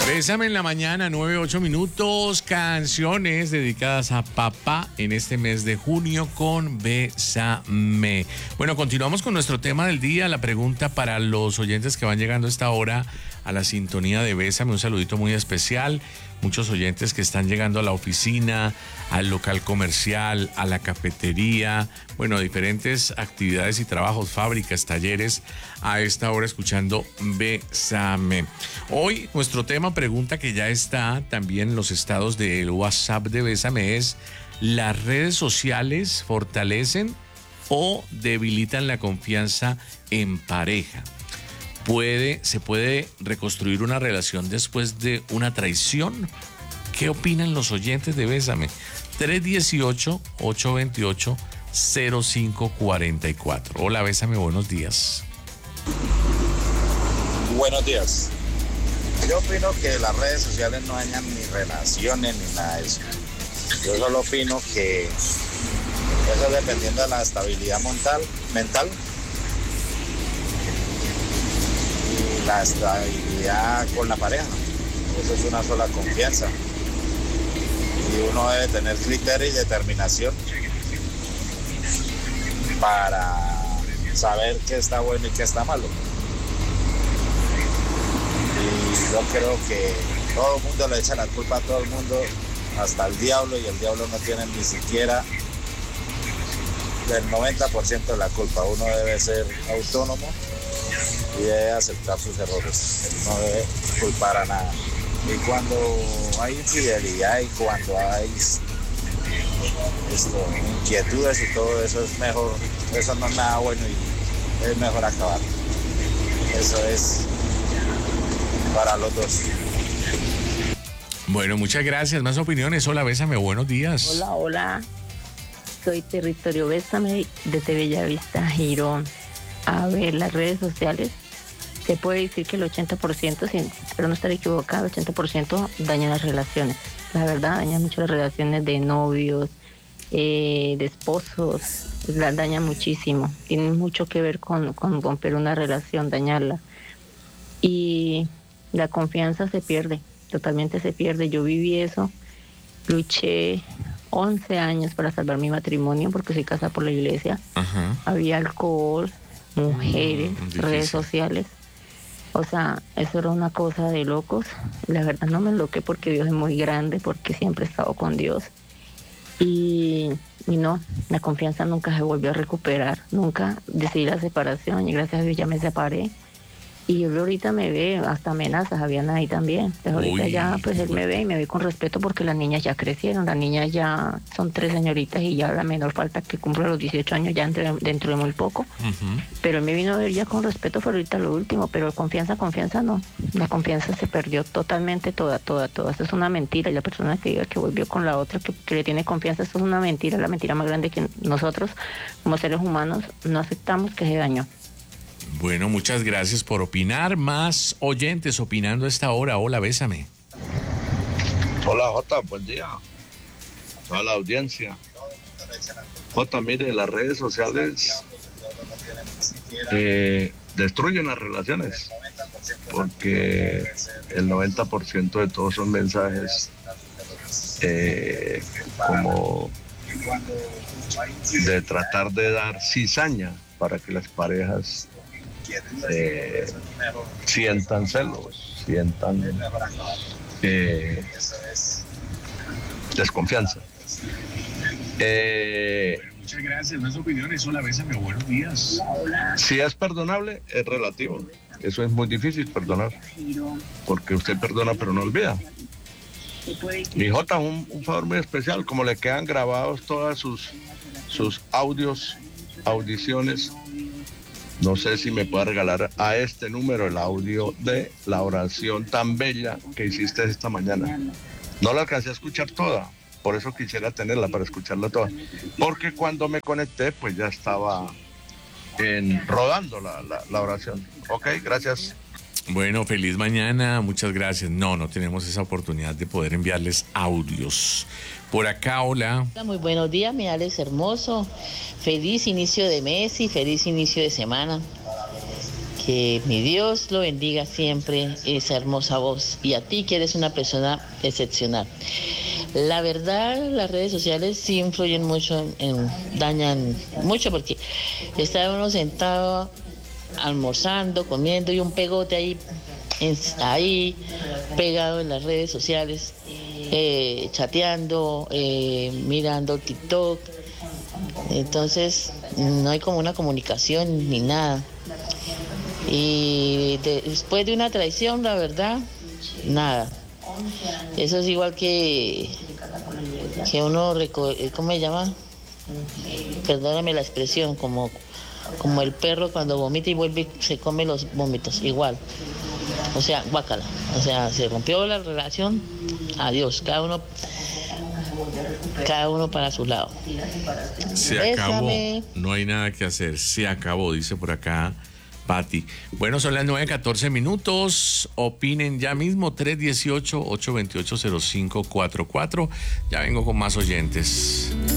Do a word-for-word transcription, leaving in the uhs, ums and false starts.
Bésame en la mañana, nueve, ocho minutos, canciones dedicadas a papá en este mes de junio con Bésame. Bueno, continuamos con nuestro tema del día, la pregunta para los oyentes que van llegando a esta hora a la sintonía de Bésame, un saludito muy especial. Muchos oyentes que están llegando a la oficina, al local comercial, a la cafetería, bueno, diferentes actividades y trabajos, fábricas, talleres, a esta hora escuchando Bésame. Hoy nuestro tema, pregunta que ya está también en los estados del WhatsApp de Bésame, es: ¿las redes sociales fortalecen o debilitan la confianza en pareja? Puede, ¿Se puede reconstruir una relación después de una traición? ¿Qué opinan los oyentes de Bésame? tres uno ocho, ocho dos ocho, cero cinco cuatro cuatro. Hola, Bésame, buenos días. Buenos días. Yo opino que las redes sociales no dañan ni relaciones ni nada de eso. Yo solo opino que eso es dependiendo de la estabilidad mental, mental y la estabilidad con la pareja. Eso es una sola confianza. Y uno debe tener criterio y determinación para saber qué está bueno y qué está malo. Y yo creo que todo el mundo le echa la culpa a todo el mundo, hasta el diablo, y el diablo no tiene ni siquiera el noventa por ciento de la culpa. Uno debe ser autónomo y debe aceptar sus errores. No debe culpar a nada. Y cuando hay infidelidad y cuando hay esto, inquietudes y todo eso, es mejor, eso no es nada bueno y es mejor acabar. Eso es para los dos. Bueno, muchas gracias. Más opiniones. Hola, Bésame, buenos días. Hola, hola. Soy Territorio Bésame desde Bellavista, Girón. A ver, las redes sociales, se puede decir que el ochenta por ciento, sin, pero no estar equivocado, el ochenta por ciento dañan las relaciones. La verdad, dañan mucho las relaciones de novios, eh, de esposos, las dañan muchísimo. Tienen mucho que ver con, con romper una relación, dañarla. Y la confianza se pierde, totalmente se pierde. Yo viví eso, luché once años para salvar mi matrimonio porque soy casada por la iglesia. Ajá. Había alcohol, mujeres, mm, redes sociales. O sea, eso era una cosa de locos. La verdad no me enloqué porque Dios es muy grande, porque siempre he estado con Dios. Y, y no, la confianza nunca se volvió a recuperar. Nunca decidí la separación y gracias a Dios ya me separé. Y yo ahorita me ve, hasta amenazas habían ahí también. Entonces ahorita Uy, ya, pues él me ve y me ve con respeto porque las niñas ya crecieron. Las niñas ya son tres señoritas y ya la menor falta que cumpla los dieciocho años ya entre, dentro de muy poco. Uh-huh. Pero él me vino a ver ya con respeto, fue ahorita lo último. Pero confianza, confianza no. La confianza se perdió totalmente, toda, toda, toda. Eso es una mentira. Y la persona que diga que volvió con la otra, que, que le tiene confianza, eso es una mentira. La mentira más grande que nosotros, como seres humanos, no aceptamos que se dañó. Bueno, muchas gracias por opinar. Más oyentes opinando a esta hora. Hola, Bésame. Hola, Jota, buen día. Toda la audiencia. Jota, mire, las redes sociales eh, destruyen las relaciones porque el noventa por ciento de todos son mensajes eh, como de tratar de dar cizaña para que las parejas Eh, sientan celos, sientan eh, desconfianza. Eh, Muchas gracias. Más opiniones. Hola, Bésame, buenos días. Si es perdonable, es relativo. Eso es muy difícil perdonar, porque usted perdona pero no olvida. Y Jota, un, un favor muy especial, como le quedan grabados todas sus, sus audios, audiciones, no sé si me puede regalar a este número el audio de la oración tan bella que hiciste esta mañana. No la alcancé a escuchar toda, por eso quisiera tenerla para escucharla toda. Porque cuando me conecté, pues ya estaba en, rodando la, la, la oración. Ok, gracias. Bueno, feliz mañana, muchas gracias. No, no tenemos esa oportunidad de poder enviarles audios. Por acá, hola. Muy buenos días, mi Alex hermoso. Feliz inicio de mes y feliz inicio de semana. Que mi Dios lo bendiga siempre, esa hermosa voz. Y a ti que eres una persona excepcional. La verdad, las redes sociales sí influyen mucho, en, en, dañan mucho porque está uno sentado almorzando, comiendo y un pegote ahí, en, ahí pegado en las redes sociales, eh, chateando, eh, mirando TikTok. Entonces no hay como una comunicación ni nada. Y de, después de una traición, la verdad, nada. Eso es igual que, que uno, ¿cómo se llama? Perdóname la expresión, como, como el perro cuando vomita y vuelve y se come los vómitos, igual. O sea, guácala. O sea, se rompió la relación, adiós, cada uno, cada uno para su lado. Se acabó, no hay nada que hacer, se acabó, dice por acá Pati. Bueno, son las nueve catorce minutos. Opinen ya mismo. tres uno ocho, ocho dos ocho, cero cinco cuatro cuatro. Ya vengo con más oyentes.